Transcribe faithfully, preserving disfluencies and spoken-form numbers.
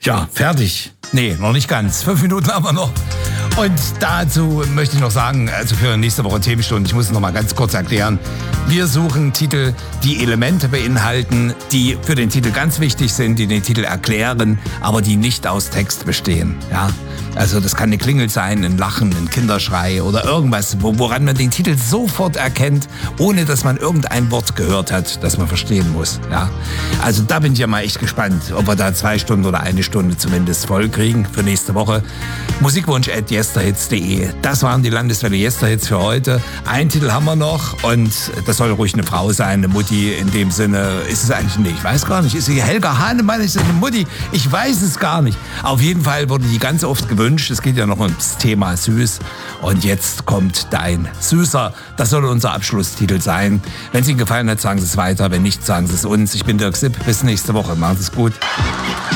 Ja, fertig. Nee, noch nicht ganz. Fünf Minuten haben wir noch. Und dazu möchte ich noch sagen, also für nächste Woche Themenstunde, ich muss es noch mal ganz kurz erklären. Wir suchen Titel, die Elemente beinhalten, die für den Titel ganz wichtig sind, die den Titel erklären, aber die nicht aus Text bestehen. Ja? Also das kann eine Klingel sein, ein Lachen, ein Kinderschrei oder irgendwas, woran man den Titel sofort erkennt, ohne dass man irgendein Wort gehört hat, das man verstehen muss. Ja? Also da bin ich ja mal echt gespannt, ob wir da zwei Stunden oder eine Stunde zumindest voll kriegen für nächste Woche. Musikwunsch at yesterhits punkt de. Das waren die Landeswelle Yesterhits für heute. Einen Titel haben wir noch und das soll ruhig eine Frau sein, eine Mutti in dem Sinne. Ist es eigentlich nicht? Ich weiß gar nicht. Ist sie Helga Hahnemann? Ist sie eine Mutti? Ich weiß es gar nicht. Auf jeden Fall wurde die ganz oft gewünscht. Es geht ja noch ums Thema Süß. Und jetzt kommt Dein Süßer. Das soll unser Abschlusstitel sein. Wenn es Ihnen gefallen hat, sagen Sie es weiter. Wenn nicht, sagen Sie es uns. Ich bin Dirk Sipp. Bis nächste Woche. Machen Sie es gut.